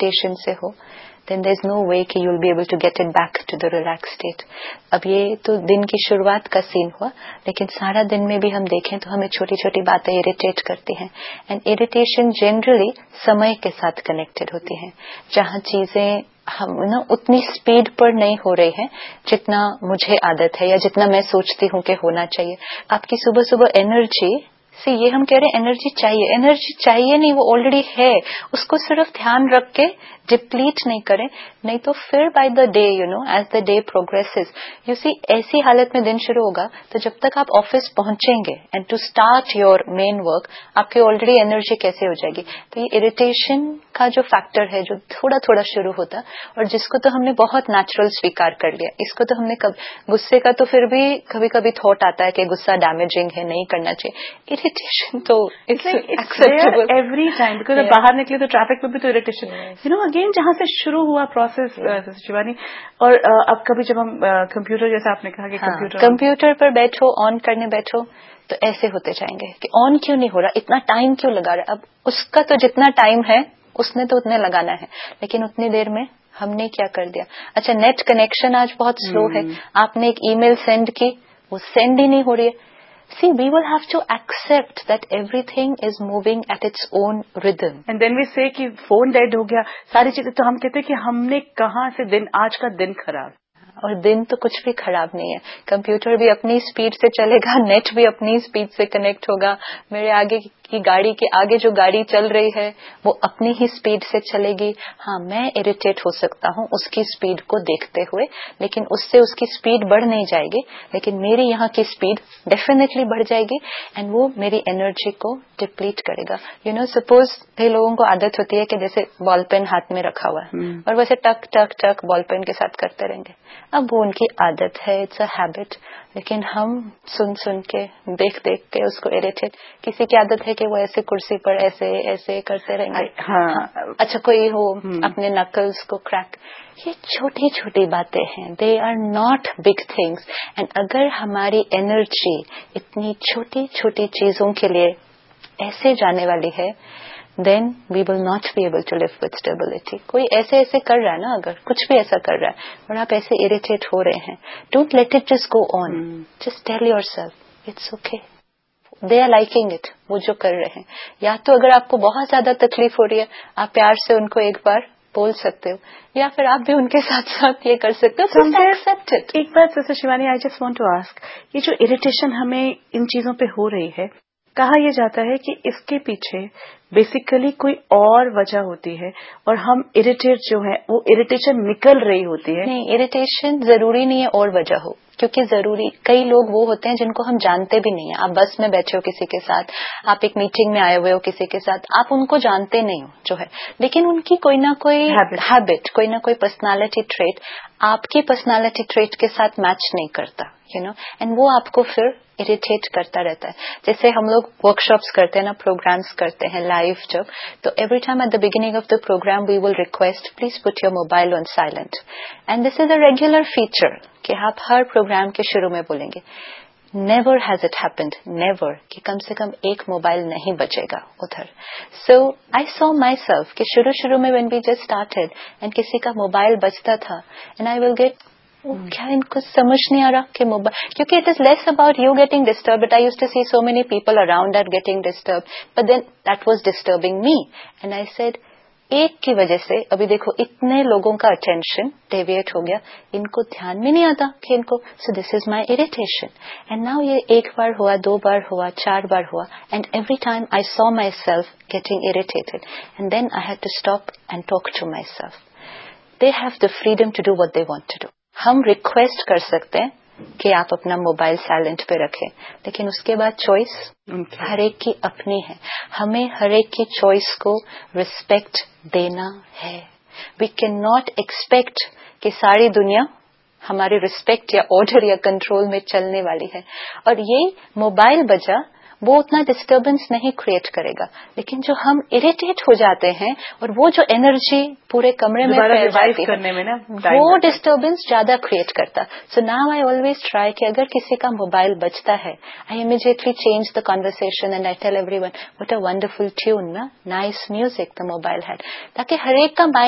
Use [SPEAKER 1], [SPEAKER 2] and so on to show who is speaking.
[SPEAKER 1] irritation سے ہو, then there is no way کہ you'll be able to get it back to the relaxed state. اب یہ تو دن کی شروعات کا سین ہوا, لیکن سارا دن میں بھی ہم دیکھیں تو ہمیں چھوٹی چھوٹی باتیں اریٹیٹ کرتی ہیں, اینڈ اریٹیشن جنرلی سمے کے ساتھ کنیکٹڈ ہوتی ہیں, جہاں چیزیں ہم اتنی اسپیڈ پر نہیں ہو رہی ہیں جتنا مجھے عادت ہے یا جتنا میں سوچتی ہوں کہ ہونا چاہیے. آپ کی صبح صبح انرجی یہ ہم کہہ رہے ہیں انرجی چاہیے نہیں, وہ آلریڈی ہے, اس کو صرف دھیان رکھ کے ڈپلیٹ نہیں کریں, نہیں تو پھر by the day as the day progresses you سی ایسی حالت میں دن شروع ہوگا تو جب تک آپ آفس پہنچیں گے and to start your main work آپ کی آلریڈی انرجی کیسے ہو جائے گی. تو یہ اریٹیشن کا جو فیکٹر ہے جو تھوڑا تھوڑا شروع ہوتا اور جس کو تو ہم نے بہت نیچرل سویکار کر لیا, اس کو تو ہم نے غصے کا تو پھر بھی کبھی کبھی تھاٹ آتا ہے کہ غصہ ڈیمیجنگ ہے, نہیں کرنا چاہیے. اریٹیشن تو
[SPEAKER 2] ایوری ٹائم بیکاز باہر نکلے تو ٹریفک میں بھی تو اریٹیشن اگین جہاں سے شروع ہوا پروسیس شیوانی. اور اب کبھی جب ہم کمپیوٹر جیسے آپ نے کہا کہ
[SPEAKER 1] کمپیوٹر پر بیٹھو, آن کرنے بیٹھو تو ایسے ہوتے جائیں گے کہ آن کیوں نہیں ہو رہا, اتنا ٹائم کیوں لگا رہا ہے. اب اس کا تو جتنا ٹائم ہے اس نے تو اتنے لگانا ہے, لیکن اتنی دیر میں ہم نے کیا کر دیا. اچھا نیٹ کنیکشن آج بہت سلو ہے, آپ نے ایک ای میل سینڈ کی, وہ سینڈ ہی نہیں ہو رہی ہے. See, we will have to accept that everything is moving at its own rhythm.
[SPEAKER 2] And then we say کہ فون ڈیڈ ہو گیا, ساری چیزیں, تو ہم کہتے ہیں کہ ہم نے کہاں سے آج کا دن خراب.
[SPEAKER 1] اور دن تو کچھ بھی خراب نہیں ہے, کمپیوٹر بھی اپنی اسپیڈ سے چلے گا, نیٹ بھی اپنی اسپیڈ سے کنیکٹ ہوگا, میرے آگے کی گاڑی کے آگے جو گاڑی چل رہی ہے وہ اپنی ہی اسپیڈ سے چلے گی. ہاں میں اریٹیٹ ہو سکتا ہوں اس کی اسپیڈ کو دیکھتے ہوئے, لیکن اس سے اس کی اسپیڈ بڑھ نہیں جائے گی, لیکن میری یہاں کی اسپیڈ ڈیفینیٹلی بڑھ جائے گی اینڈ وہ میری انرجی کو ڈپلیٹ کرے گا. سپوز کئی لوگوں کو عادت ہوتی ہے کہ جیسے بال پین ہاتھ میں رکھا ہوا ہے اور ویسے ٹک ٹک ٹک بال پین کے ساتھ کرتے رہیں گے. اب وہ ان کی عادت ہے, اٹس اے ہیبٹ, لیکن ہم سن کے دیکھ کے اس کو اریٹیٹ. کسی کی عادت ہے کہ وہ ایسے کرسی پر ایسے کرتے رہیں گے. اچھا کوئی ہو اپنے نکلز کو کریک. یہ چھوٹی چھوٹی باتیں ہیں, they are not big things. And اگر ہماری انرجی اتنی چھوٹی چھوٹی چیزوں کے لیے ایسے جانے والی ہے, then we will not be able to live with stability. کوئی ایسے کر رہا ہے نا, اگر کچھ بھی ایسا کر رہا ہے اور آپ ایسے اریٹیٹ ہو رہے ہیں, don't let it just go on. Just tell yourself it's okay. They are liking it. وہ جو کر رہے ہیں, یا تو اگر آپ کو بہت زیادہ تکلیف ہو رہی ہے آپ پیار سے ان کو ایک بار بول سکتے ہو, یا پھر آپ بھی ان کے ساتھ ساتھ یہ کر سکتے ہو. Accept it.
[SPEAKER 2] ایک بات sister Shivani, I just want to ask, یہ جو اریٹیشن ہمیں ان چیزوں پہ ہو رہی ہے, کہا یہ جاتا ہے کہ اس کے پیچھے بیسیکلی کوئی اور وجہ ہوتی ہے اور ہم اریٹیٹ جو ہے وہ اریٹیشن نکل رہی ہوتی ہے.
[SPEAKER 1] نہیں, اریٹیشن ضروری نہیں ہے اور وجہ ہو, کیونکہ ضروری کئی لوگ وہ ہوتے ہیں جن کو ہم جانتے بھی نہیں ہیں. آپ بس میں بیٹھے ہو کسی کے ساتھ, آپ ایک میٹنگ میں آئے ہوئے ہو کسی کے ساتھ, آپ ان کو جانتے نہیں ہو جو ہے, لیکن ان کی کوئی نہ کوئی ہیبٹ, کوئی نہ کوئی پرسنالٹی ٹریٹ آپ کی پرسنالٹی ٹریٹ کے ساتھ میچ نہیں کرتا, اینڈ وہ آپ کو پھر اریٹیٹ کرتا رہتا ہے. جیسے ہم لوگ ورک شاپس کرتے ہیں نا, پروگرامس کرتے ہیں لائیو جب, تو every time at the beginning of the programme we will request please put your mobile on silent. And this is a regular feature کہ آپ ہر پروگرام کے شروع میں بولیں گے. Never has it happened, never, کہ کم سے کم ایک موبائل نہیں بچے گا ادھر. سو آئی سو مائی سیلف کہ شروع میں when we just started and کسی کا موبائل بجتا تھا اینڈ آئی ول گیٹ کیا ان کو سمجھ نہیں آ رہا کہ موبائل, کیونکہ it is less about you getting disturb, but I used to C so many people around that getting disturb, but then that was disturbing me. And I said ایک کی وجہ سے ابھی دیکھو اتنے لوگوں کا اٹینشن ڈیویٹ ہو گیا, ان کو دھیان میں نہیں آتا کہ ان کو, سو دس از مائی اریٹیشن. اینڈ ناؤ یہ ایک بار ہوا, 2 بار ہوا, 4 بار ہوا, and every time I so my self getting irritated, and then I had to stop and talk to my self. They have the freedom to do what they want to do. ہم request کر سکتے ہیں کہ آپ اپنا mobile silent پہ رکھیں, لیکن اس کے بعد چوائس ہر ایک کی اپنی ہے. ہمیں ہر ایک کی چوائس کو ریسپیکٹ دینا ہے. وی کین ناٹ ایکسپیکٹ کہ ساری دنیا ہماری ریسپیکٹ یا آرڈر یا کنٹرول میں چلنے والی ہے. اور یہ موبائل بجا وہ اتنا ڈسٹربنس نہیں کریٹ کرے گا, لیکن جو ہم اریٹیٹ ہو جاتے ہیں اور وہ جو انرجی پورے کمرے میں پھیل جاتی ہے وہ ڈسٹربنس زیادہ کریٹ کرتا. So now I always try کہ اگر کسی کا موبائل بجتا ہے آئی immediately change the conversation and I tell every one what a wonderful tune, نا نائس میوزک دا موبائل ہیڈ, تاکہ ہر ایک کا مائنڈ